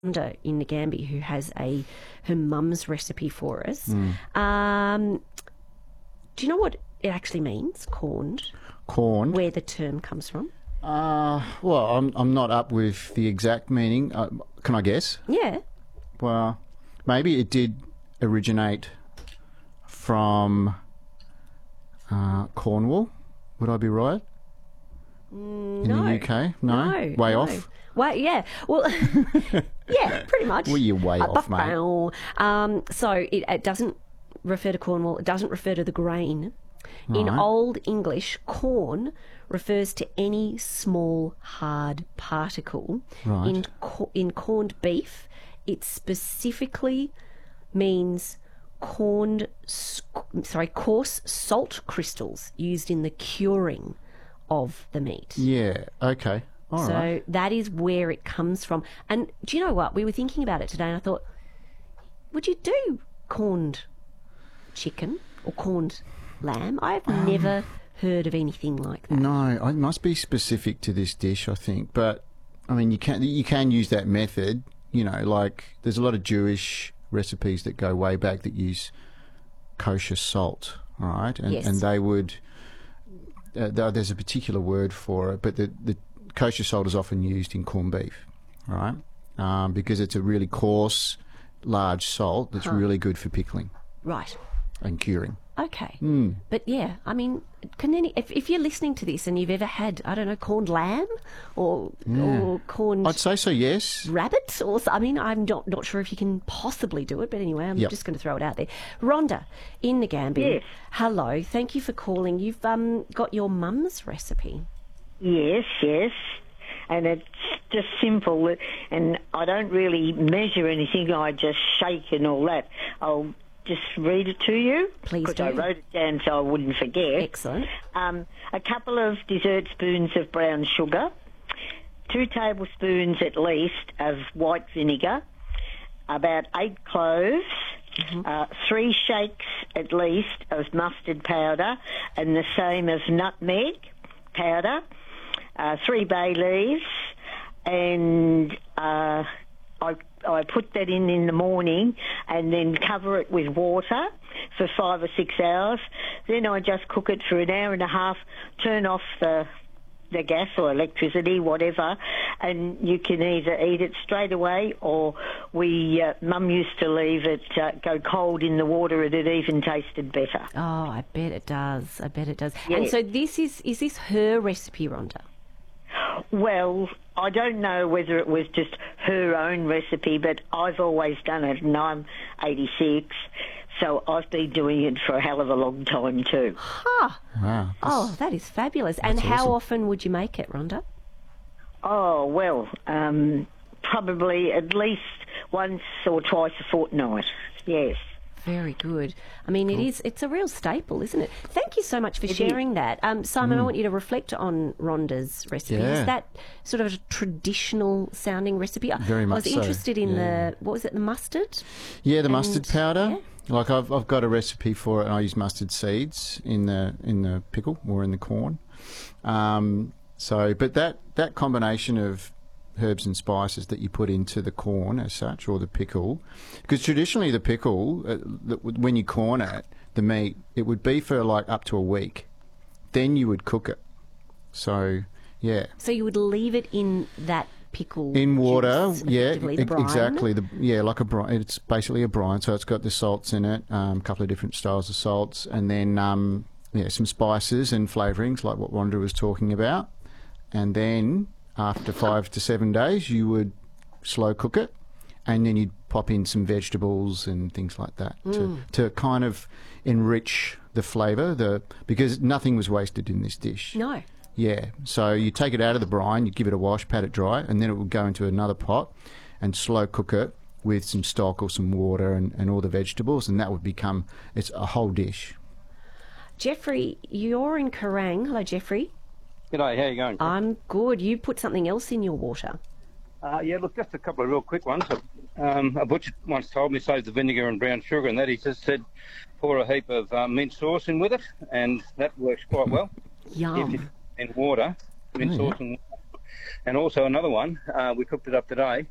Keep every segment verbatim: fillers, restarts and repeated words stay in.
Rhonda in Nagambie, who has a her mum's recipe for us. Mm. Um, do you know what it actually means, corned? Corned? Where the term comes from? Uh, well, I'm I'm not up with the exact meaning. Uh, can I guess? Yeah. Well, maybe it did originate from uh, Cornwall. Would I be right? Mm, in no. the U K? No? No. Way no. off? Well, yeah. Well, yeah, pretty much. Well, you're way uh, off, mate. Um, so it, it doesn't refer to Cornwall. It doesn't refer to the grain. Right. In Old English, corn refers to any small, hard particle. Right. In, co- in corned beef, it specifically means corned, sorry, coarse salt crystals used in the curing of the meat. Yeah, okay. All so right. that is where it comes from. And do you know what? We were thinking about it today and I thought, would you do corned chicken or corned lamb? I've um, never heard of anything like that. No, it must be specific to this dish, I think. But, I mean, you can, you can use that method. You know, like there's a lot of Jewish recipes that go way back that use kosher salt, all right? And, yes. and they would... Uh, there's a particular word for it, but the, the kosher salt is often used in corned beef, right? Um, because it's a really coarse, large salt that's huh. really good for pickling. Right. And curing. Okay. Mm. But yeah, I mean, can any, if, if you're listening to this and you've ever had, I don't know, corned lamb or yeah. or corned... I'd say so, yes. Rabbit? Or, I mean, I'm not, not sure if you can possibly do it, but anyway, I'm yep. just going to throw it out there. Rhonda in Nagambie. Yes. Hello. Thank you for calling. You've um, got your mum's recipe. Yes, yes. And it's just simple. And I don't really measure anything. I just shake and all that. I'll... just read it to you. Please do. Because I wrote it down so I wouldn't forget. Excellent. Um, a couple of dessert spoons of brown sugar, two tablespoons at least of white vinegar, about eight cloves, mm-hmm. uh, three shakes at least of mustard powder, and the same as nutmeg powder, uh, three bay leaves, and... Uh, I, I put that in in the morning and then cover it with water for five or six hours. Then I just cook it for an hour and a half, turn off the the gas or electricity, whatever, and you can either eat it straight away or we, uh, Mum used to leave it uh, go cold in the water and it even tasted better. Oh, I bet it does. I bet it does. Yeah. And so this is, is this her recipe, Rhonda? Well, I don't know whether it was just her own recipe, but I've always done it, and I'm eighty-six, so I've been doing it for a hell of a long time too. Huh. Wow. Oh, that is fabulous. And how awesome. often would you make it, Rhonda? Oh, well, um, probably at least once or twice a fortnight, yes. Very good. I mean, it is, it's a real staple, isn't it? Thank you so much for It sharing is. that. Um, Simon, Mm. I want you to reflect on Rhonda's recipe. Yeah. Is that sort of a traditional sounding recipe? Very much I was so, interested in yeah. the, what was it, the mustard? Yeah, the And- mustard powder. yeah. Like I've I've got a recipe for it, and I use mustard seeds in the in the pickle or in the corn. Um, so, but that that combination of herbs and spices that you put into the corn as such, or the pickle, because traditionally the pickle, uh, the, when you corn it, the meat, it would be for like up to a week. Then you would cook it. So, yeah. So you would leave it in that pickle In water, juice, yeah, effectively, the e- brine. exactly. The, yeah, like a brine. It's basically a brine, so it's got the salts in it, um, a couple of different styles of salts, and then um, yeah, some spices and flavourings like what Rhonda was talking about. And then after five to seven days, you would slow cook it, and then you'd pop in some vegetables and things like that Mm. to to kind of enrich the flavour. The because nothing was wasted in this dish. No. Yeah, so you take it out of the brine, you give it a wash, pat it dry, and then it will go into another pot and slow cook it with some stock or some water and, and all the vegetables, and that would become, it's a whole dish. Jeffrey, you're in Kerrang. Hello, Jeffrey. G'day, how you going? I'm good. You put something else in your water. Uh, yeah, look, just a couple of real quick ones. Um, a butcher once told me save the vinegar and brown sugar, and that he just said pour a heap of um, mint sauce in with it, and that works quite well. Yum. If you, in water, mint Oh, sauce yeah. and and also another one, uh, we cooked it up today,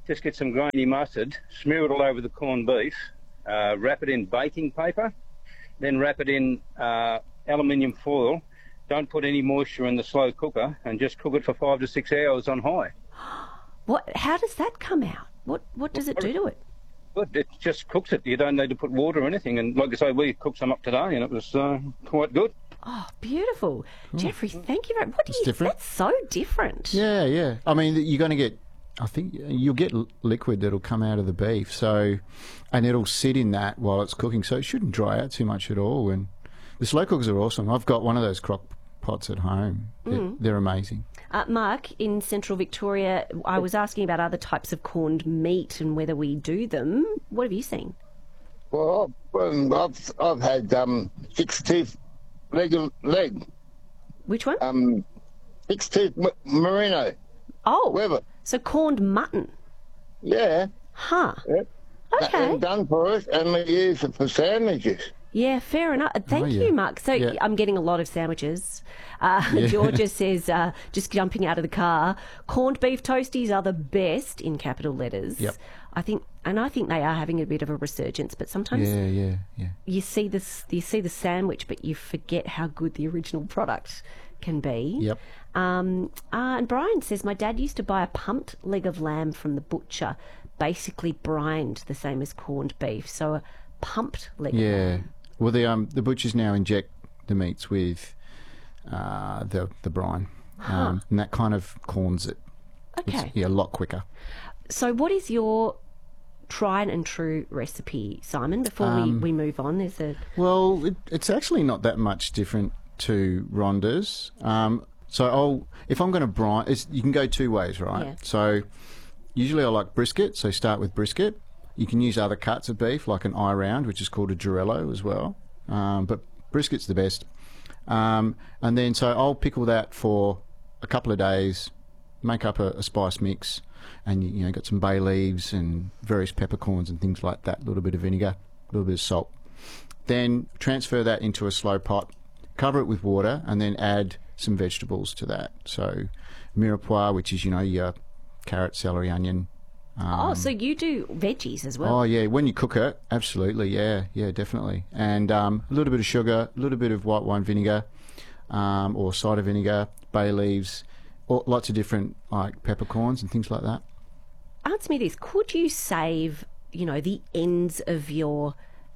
just get some grainy mustard, smear it all over the corned beef, uh, wrap it in baking paper, then wrap it in uh, aluminium foil. Don't put any moisture in the slow cooker, and just cook it for five to six hours on high. What? How does that come out? What What does it do to it? But it just cooks it. You don't need to put water or anything. And like I say, we cooked some up today, and it was uh, quite good. Oh, beautiful, Jeffrey. Thank you very much. What do you? different. That's so different. Yeah, yeah. I mean, you're going to get, I think you'll get l- liquid that'll come out of the beef. So, and it'll sit in that while it's cooking. So it shouldn't dry out too much at all. And the slow cookers are awesome. I've got one of those crock pots at home. They're, Mm. they're amazing. Uh, Mark, in Central Victoria, I was asking about other types of corned meat and whether we do them. What have you seen? Well, um, I've I've had um six tooth leg leg Which one? um six tooth m- merino. oh, Weber. so corned mutton. Yeah. Huh. Yep. Okay. And done for us, and we use it for sandwiches. Yeah, fair enough. Thank Oh, yeah. you, Mark. So Yeah. I'm getting a lot of sandwiches. Uh, Georgia says, uh, just jumping out of the car, corned beef toasties are the best in capital letters. Yep. I think, and I think they are having a bit of a resurgence. But sometimes Yeah, yeah, yeah. you see this, you see the sandwich, but you forget how good the original product can be. Yep. Um, uh, and Brian says, my dad used to buy a pumped leg of lamb from the butcher, basically brined, the same as corned beef. So a pumped leg of Yeah. lamb. Well, the um the butchers now inject the meats with uh, the the brine, um, and that kind of corns it. It's, Okay. yeah, a lot quicker. So what is your tried and true recipe, Simon, before Um, we, we move on? There's a... Well, it, it's actually not that much different to Rhonda's. Um, so I'll if I'm going to brine, it's, you can go two ways, right? Yeah. So usually I like brisket, so start with brisket. You can use other cuts of beef, like an eye round, which is called a Durello as well. Um, but brisket's the best. Um, and then so I'll pickle that for a couple of days, make up a, a spice mix, and you, you know got some bay leaves and various peppercorns and things like that. A little bit of vinegar, a little bit of salt. Then transfer that into a slow pot, cover it with water, and then add some vegetables to that. So mirepoix, which is you know your carrot, celery, onion. oh, so you do veggies as well? Oh yeah, when you cook it, absolutely, yeah, yeah, definitely. And um, a little bit of sugar, a little bit of white wine vinegar, um, or cider vinegar, bay leaves, or lots of different like peppercorns and things like that. Answer me this. Could you save, you know, the ends of your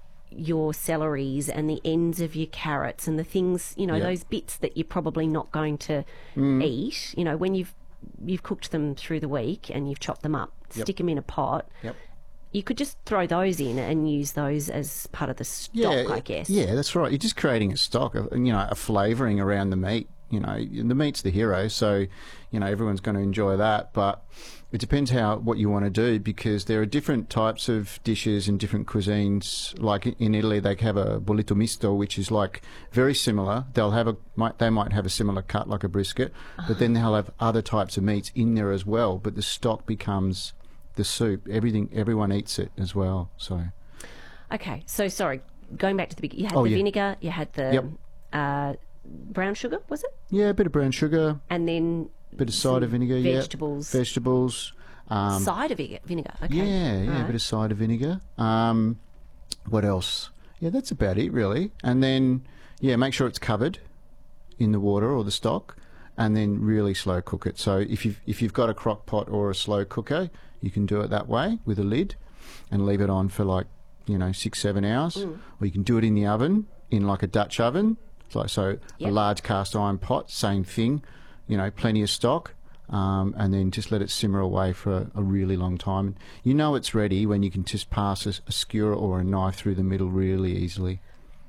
your celeries and the ends of your carrots and the things, you know, Yeah. those bits that you're probably not going to Mm. eat, you know, when you've you've cooked them through the week and you've chopped them up, Yep. stick them in a pot. Yep. You could just throw those in and use those as part of the stock, Yeah, I guess. Yeah, that's right. You're just creating a stock, of, you know, a flavouring around the meat. You know, the meat's the hero, so you know everyone's going to enjoy that. But it depends how what you want to do, because there are different types of dishes and different cuisines. Like in Italy, they have a bollito misto, which is like very similar. They'll have a might they might have a similar cut like a brisket, but then they'll have other types of meats in there as well. But the stock becomes the soup. Everything, everyone eats it as well. So Okay, so sorry, going back to the beginning, you had Oh, the yeah. vinegar, you had the Yep. uh, brown sugar, was it? yeah, a bit of brown sugar, And then bit of cider some vinegar, yeah, vegetables. vegetables. Um, cider vinegar. vinegar. Okay. Yeah, yeah, a Alright. bit of cider vinegar. Um, what else? Yeah, that's about it really. And then, yeah, make sure it's covered in the water or the stock, and then really slow cook it. So if you've if you've got a crock pot or a slow cooker, you can do it that way with a lid, and leave it on for like you know six seven hours, Mm. or you can do it in the oven in like a Dutch oven. So, so Yep. a large cast iron pot, same thing. You know, plenty of stock. Um, and then just let it simmer away for a, a really long time. You know it's ready when you can just pass a, a skewer or a knife through the middle really easily.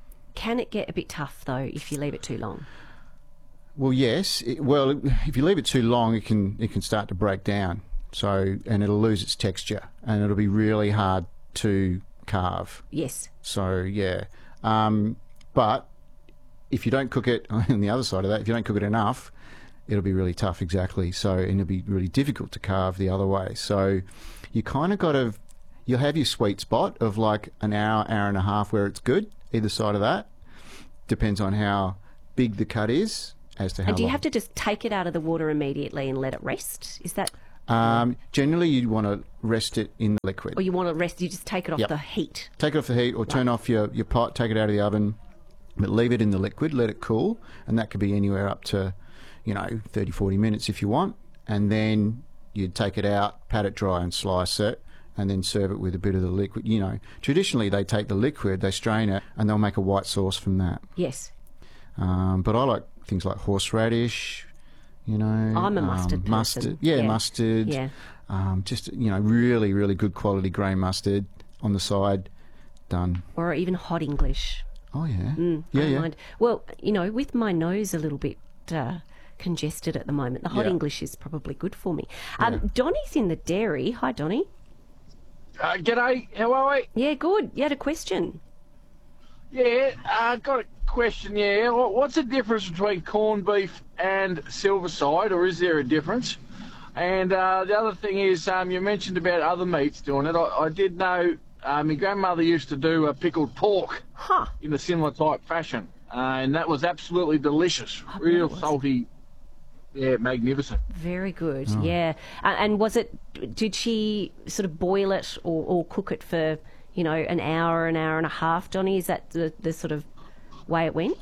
Can it get a bit tough though if you leave it too long? Well, yes. It, well, if you leave it too long, it can it can start to break down. So, and it'll lose its texture, and it'll be really hard to carve. Yes. So, yeah. Um, but if you don't cook it on the other side of that, if you don't cook it enough, it'll be really tough, exactly. So, and it'll be really difficult to carve the other way. So, you kind of got to, you'll have your sweet spot of like an hour, hour and a half where it's good, either side of that. Depends on how big the cut is as to how And do you long. have to just take it out of the water immediately and let it rest? Is that Um, generally, you'd want to rest it in the liquid. Or you want to rest, you just take it off Yep. the heat. Take it off the heat or turn off your, your pot, take it out of the oven, but leave it in the liquid, let it cool, and that could be anywhere up to, you know, thirty, forty minutes if you want, and then you'd take it out, pat it dry and slice it, and then serve it with a bit of the liquid. You know, traditionally they take the liquid, they strain it, and they'll make a white sauce from that. Yes. Um, but I like things like horseradish, you know. I'm a um, mustard person. Mustard, yeah, Yeah. mustard. Yeah. Um, just, you know, really, really good quality grain mustard on the side. Done. Or even hot English. Oh, yeah. Mm, I yeah, don't yeah. mind. Well, you know, with my nose a little bit uh, congested at the moment, the hot Yeah. English is probably good for me. Um, Donnie's in the dairy. Hi, Donnie. Uh, g'day, how are we? Yeah, good. You had a question. Yeah, I uh, got a question, yeah. Wha- What's the difference between corned beef and silverside, or is there a difference? And uh, the other thing is, um, you mentioned about other meats doing it. I, I did know uh, my grandmother used to do a pickled pork Huh. in a similar type fashion, uh, and that was absolutely delicious. I bet Real it was. salty, yeah, magnificent. Very good. Oh. Yeah. Uh, and was it, did she sort of boil it or, or cook it for, you know, an hour, an hour and a half, Donnie? Is that the, the sort of way it went?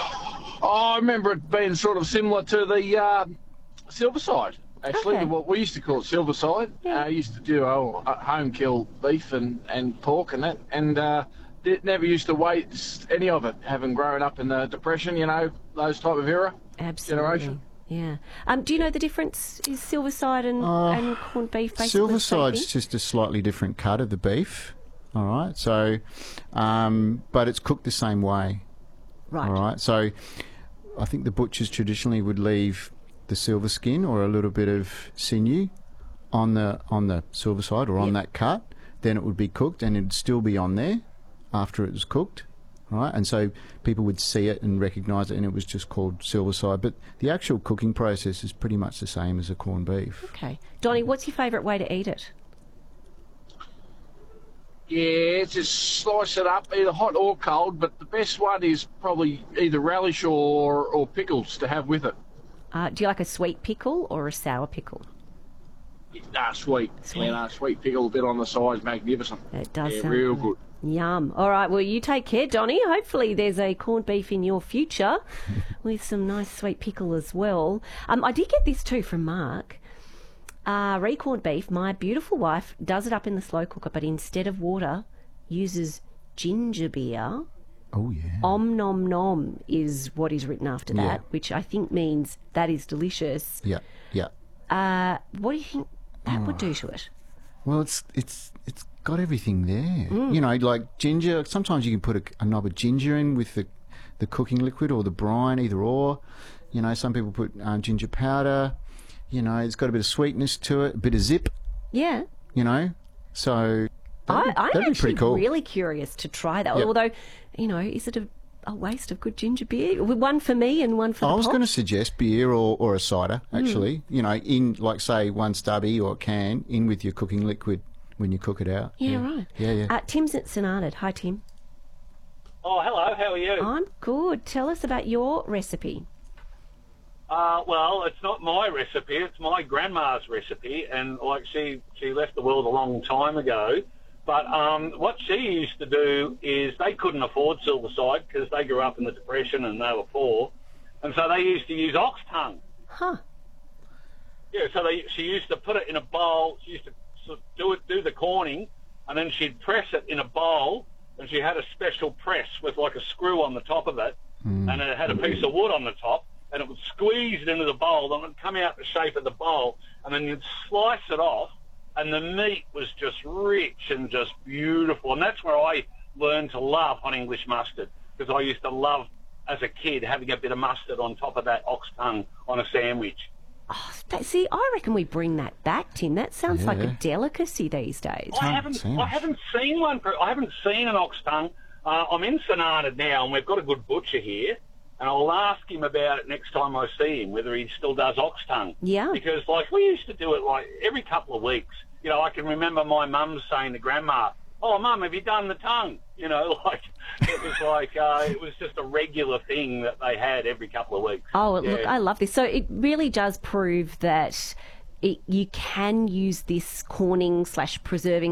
Oh, I remember it being sort of similar to the uh, silverside. Actually, Okay. what we used to call it silverside. Yeah. Uh, used to do oh, uh, home kill beef and, and pork and that, and uh, it never used to waste any of it. Having grown up in the Depression, you know, those type of era. Absolutely. Generation. Yeah. Um, do you know the difference? Is silverside and, Uh, and corned beef basically the same Silverside's thing? just a slightly different cut of the beef. All right. So, um, but it's cooked the same way. Right. All right. So, I think the butchers traditionally would leave the silver skin or a little bit of sinew on the on the silver side or on Yep. that cut. Then it would be cooked and it'd still be on there after it was cooked. Right, and so people would see it and recognise it, and it was just called silverside. But the actual cooking process is pretty much the same as a corned beef. Okay. Donnie, what's your favourite way to eat it? Yeah, just slice it up, either hot or cold. But the best one is probably either relish or or pickles to have with it. Uh, do you like a sweet pickle or a sour pickle? Nah, sweet. Sweet. Yeah, nah, sweet pickle, a bit on the sides, magnificent. It does Yeah, sound real good. good. Yum. All right, well, you take care, Donnie. Hopefully there's a corned beef in your future with some nice sweet pickle as well. Um, I did get this too from Mark. Uh, re-corned beef, my beautiful wife does it up in the slow cooker, but instead of water, uses ginger beer. Oh yeah. Om nom nom is what is written after that, Yeah. which I think means that is delicious. Yeah, yeah. Uh, what do you think that would Oh. do to it? Well, it's it's it's got everything there. Mm. You know, like ginger. Sometimes you can put a, a knob of ginger in with the the cooking liquid or the brine, either or. You know, some people put um, ginger powder. You know, it's got a bit of sweetness to it, a bit of zip. Yeah. You know, so I, that'd, I'm that'd be actually pretty cool. really curious to try that. Yep. Although, you know, is it a, a waste of good ginger beer? One for me and one for I the was pot? going to suggest beer or, or a cider, actually. You know, in, like, say, one stubby or a can, in with your cooking liquid when you cook it out. Yeah, right. Yeah, yeah. Uh, Tim's at St Arnaud. Hi, Tim. Oh, hello. How are you? I'm good. Tell us about your recipe. Uh, well, it's not my recipe. It's my grandma's recipe, and like she she left the world a long time ago. But um, what she used to do is they couldn't afford silverside because they grew up in the Depression and they were poor, and so they used to use ox tongue. Huh. Yeah, so they she used to put it in a bowl. She used to sort of do it, do the corning, and then she'd press it in a bowl, and she had a special press with like a screw on the top of it, and it had a piece of wood on the top. And it would squeeze it into the bowl, and it would come out the shape of the bowl, and then you'd slice it off, and the meat was just rich and just beautiful. And that's where I learned to love hot English mustard, because I used to love, as a kid, having a bit of mustard on top of that ox tongue on a sandwich. Oh, that, see, I reckon we bring that back, Tim. That sounds like a Yeah. delicacy these days. I haven't, sounds- I haven't seen one. For, I haven't seen an ox tongue. Uh, I'm in St Arnaud now, and we've got a good butcher here. And I'll ask him about it next time I see him, whether he still does ox tongue. Yeah. Because, like, we used to do it, like, every couple of weeks. You know, I can remember my mum saying to Grandma, oh, Mum, have you done the tongue? You know, like, it was like, uh, it was just a regular thing that they had every couple of weeks. Oh, Yeah. look, I love this. So it really does prove that it, you can use this corning slash preserving